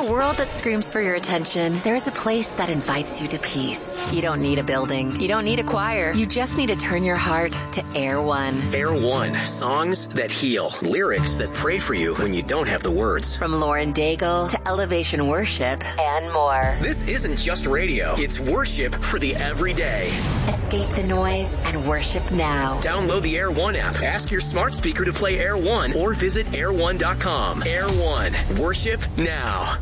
a world that screams for your attention, there is a place that invites you to peace. You don't need a building. You don't need a choir. You just need to turn your heart to Air One. Air One. Songs that heal. Lyrics that pray for you when you don't have the words. From Lauren Daigle to Elevation Worship and more. This isn't just radio. It's worship for the everyday. Escape the noise and worship now. Download the Air One app. Ask your smart speaker to play Air One or visit air1.com. Air One. Worship now.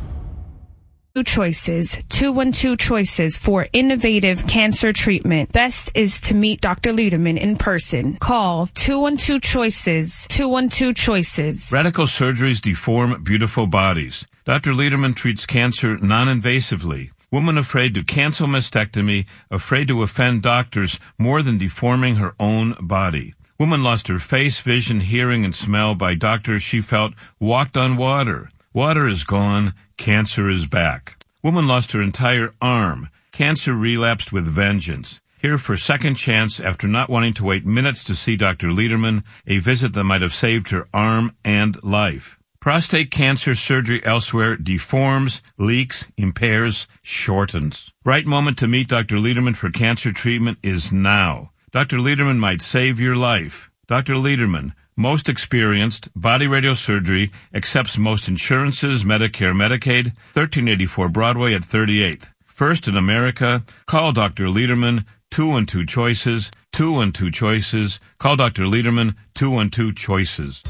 Choices, 212 choices for innovative cancer treatment. Best is to meet Dr. Lederman in person. Call 212 choices, 212 choices. Radical surgeries deform beautiful bodies. Dr. Lederman treats cancer non-invasively. Woman afraid to cancel mastectomy, afraid to offend doctors more than deforming her own body. Woman lost her face, vision, hearing, and smell by doctors she felt walked on water. Water is gone. Cancer is back. Woman lost her entire arm. Cancer relapsed with vengeance. Here for second chance after not wanting to wait minutes to see Dr. Lederman, a visit that might have saved her arm and life. Prostate cancer surgery elsewhere deforms, leaks, impairs, shortens. Right moment to meet Dr. Lederman for cancer treatment is now. Dr. Lederman might save your life. Dr. Lederman, most experienced, body radial surgery, accepts most insurances, Medicare, Medicaid, 1384 Broadway at 38th. First in America, call Dr. Lederman, 212 choices, 212 choices. Call Dr. Lederman, 212 choices.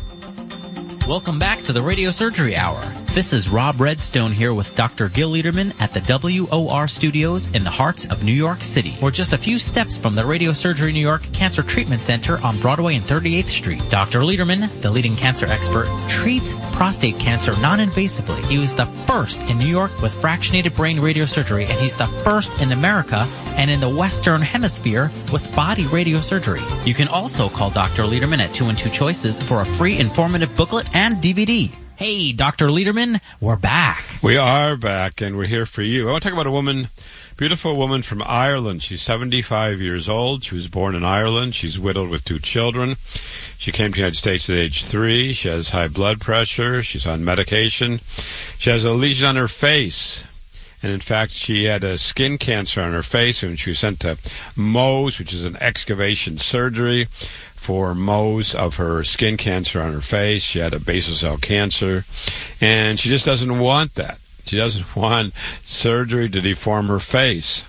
Welcome back to the Radio Surgery Hour. This is Rob Redstone here with Dr. Gil Lederman at the WOR Studios in the heart of New York City. We're just a few steps from the Radio Surgery New York Cancer Treatment Center on Broadway and 38th Street. Dr. Lederman, the leading cancer expert, treats prostate cancer non-invasively. He was the first in New York with fractionated brain radiosurgery, and he's the first in America and in the Western Hemisphere with body radiosurgery. You can also call Dr. Lederman at 212 Choices for a free informative booklet and DVD. Hey, Dr. Lederman, we're back. We are back, and we're here for you. I want to talk about a woman, beautiful woman from Ireland. She's 75 years old. She was born in Ireland. She's widowed with 2 children. She came to the United States at age 3. She has high blood pressure. She's on medication. She has a lesion on her face. And in fact, she had a skin cancer on her face, and she was sent to Mohs, which is an excavation surgery for Mohs of her skin cancer on her face. She had a basal cell cancer, and she just doesn't want that. She doesn't want surgery to deform her face.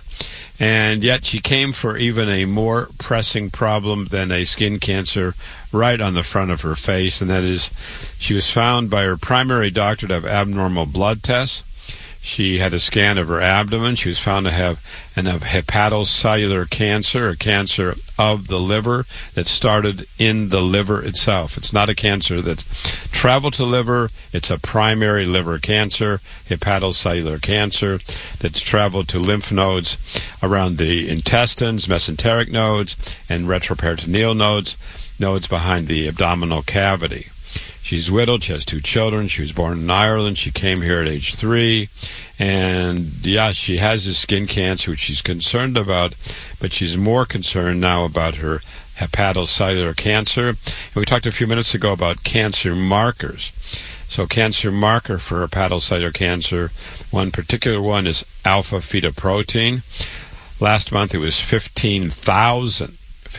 And yet she came for even a more pressing problem than a skin cancer right on the front of her face, and that is she was found by her primary doctor to have abnormal blood tests. She had a scan of her abdomen. She was found to have a hepatocellular cancer, a cancer of the liver that started in the liver itself. It's not a cancer that's traveled to the liver. It's a primary liver cancer, hepatocellular cancer, that's traveled to lymph nodes around the intestines, mesenteric nodes, and retroperitoneal nodes, nodes behind the abdominal cavity. She's widowed. She has 2 children. She was born in Ireland. She came here at age 3. And, yeah, she has this skin cancer, which she's concerned about, but she's more concerned now about her hepatocellular cancer. And we talked a few minutes ago about cancer markers. So cancer marker for hepatocellular cancer, one particular one is alpha-fetoprotein. Last month it was 15,000.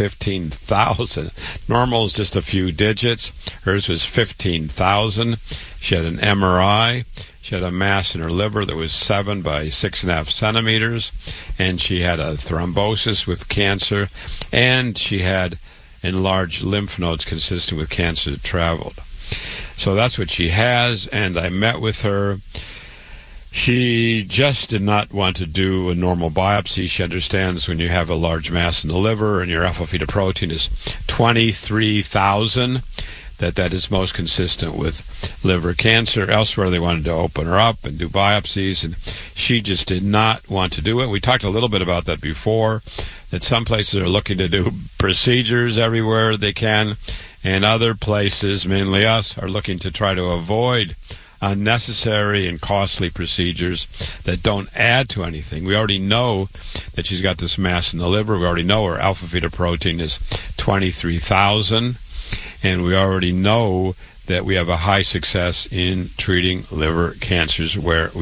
15,000. Normal is just a few digits. Hers was 15,000. She had an MRI. She had a mass in her liver that was 7 by 6.5 centimeters, and she had a thrombosis with cancer, and she had enlarged lymph nodes consistent with cancer that traveled. So that's what she has, and I met with her. She just did not want to do a normal biopsy. She understands when you have a large mass in the liver and your alpha-fetoprotein is 23,000, that is most consistent with liver cancer. Elsewhere, they wanted to open her up and do biopsies, and she just did not want to do it. We talked a little bit about that before, that some places are looking to do procedures everywhere they can, and other places, mainly us, are looking to try to avoid unnecessary and costly procedures that don't add to anything. We already know that she's got this mass in the liver. We already know her alpha-fetoprotein is 23,000, and we already know that we have a high success in treating liver cancers where